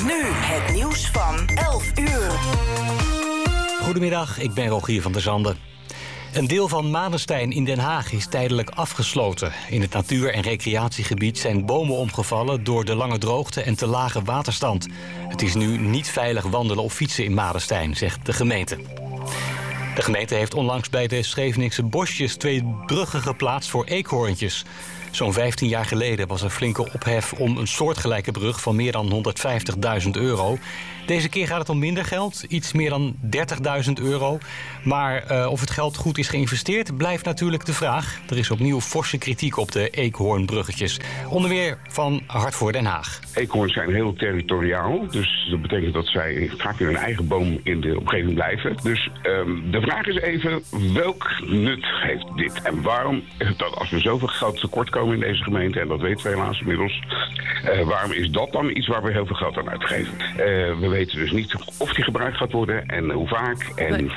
Nu het nieuws van 11 uur. Goedemiddag, ik ben Rogier van der Zanden. Een deel van Madenstein in Den Haag is tijdelijk afgesloten. In het natuur- en recreatiegebied zijn bomen omgevallen door de lange droogte en te lage waterstand. Het is nu niet veilig wandelen of fietsen in Madenstein, zegt de gemeente. De gemeente heeft onlangs bij de Scheveningse bosjes 2 bruggen geplaatst voor eekhoorntjes. Zo'n 15 jaar geleden was er flinke ophef om een soortgelijke brug van meer dan €150.000. Deze keer gaat het om minder geld, iets meer dan €30.000. Maar of het geld goed is geïnvesteerd, blijft natuurlijk de vraag. Er is opnieuw forse kritiek op de eekhoornbruggetjes. Onder meer van Hart voor Den Haag. Eekhoorns zijn heel territoriaal, dus dat betekent dat zij vaak in hun eigen boom in de omgeving blijven. Dus de vraag is even, welk nut heeft dit? En waarom, dat als we zoveel geld tekort komen in deze gemeente, en dat weten we helaas inmiddels, waarom is dat dan iets waar we heel veel geld aan uitgeven? We weten dus niet of die gebruikt gaat worden en hoe vaak en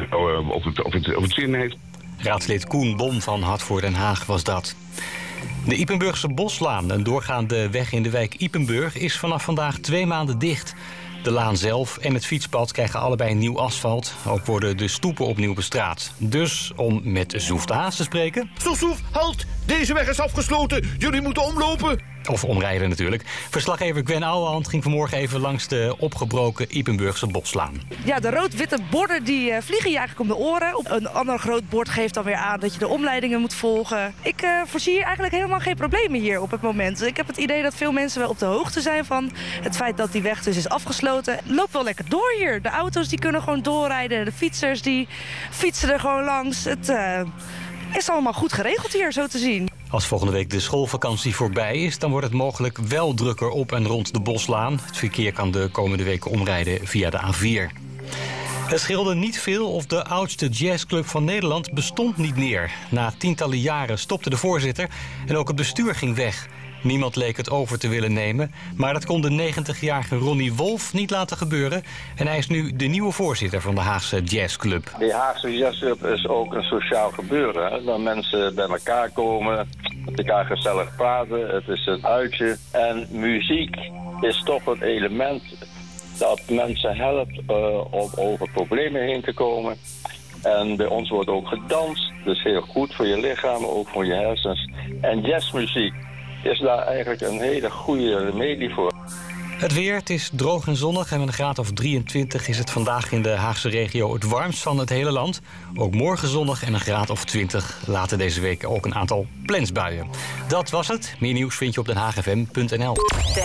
of het zin heeft. Raadslid Koen Bom van Hart voor Den Haag was dat. De Ypenburgse Boslaan, een doorgaande weg in de wijk Ypenburg, is vanaf vandaag 2 maanden dicht. De laan zelf en het fietspad krijgen allebei nieuw asfalt. Ook worden de stoepen opnieuw bestraat. Dus, om met Zoef de Haas te spreken... Zoef, halt! Deze weg is afgesloten. Jullie moeten omlopen. Of omrijden natuurlijk. Verslaggever Gwen Ouwehand ging vanmorgen even langs de opgebroken Ypenburgse Boslaan. Ja, de rood-witte borden die vliegen je eigenlijk om de oren. Een ander groot bord geeft dan weer aan dat je de omleidingen moet volgen. Ik voorzie hier eigenlijk helemaal geen problemen hier op het moment. Ik heb het idee dat veel mensen wel op de hoogte zijn van het feit dat die weg dus is afgesloten. Het loopt wel lekker door hier. De auto's die kunnen gewoon doorrijden. De fietsers die fietsen er gewoon langs. Het is allemaal goed geregeld hier, zo te zien. Als volgende week de schoolvakantie voorbij is, dan wordt het mogelijk wel drukker op en rond de Boslaan. Het verkeer kan de komende weken omrijden via de A4. Het scheelde niet veel of de oudste jazzclub van Nederland bestond niet meer. Na tientallen jaren stopte de voorzitter en ook het bestuur ging weg. Niemand leek het over te willen nemen, maar dat kon de 90-jarige Ronnie Wolf niet laten gebeuren. En hij is nu de nieuwe voorzitter van de Haagse Jazzclub. De Haagse Jazzclub is ook een sociaal gebeuren. Hè? Dat mensen bij elkaar komen, met elkaar gezellig praten. Het is een uitje. En muziek is toch een element dat mensen helpt om over problemen heen te komen. En bij ons wordt ook gedanst. Dus heel goed voor je lichaam, ook voor je hersens. En jazzmuziek is daar eigenlijk een hele goede remedie voor. Het weer, het is droog en zonnig en met een graad of 23 is het vandaag in de Haagse regio het warmst van het hele land. Ook morgen zonnig en een graad of 20. Later deze week ook een aantal plensbuien. Dat was het. Meer nieuws vind je op denhaagfm.nl.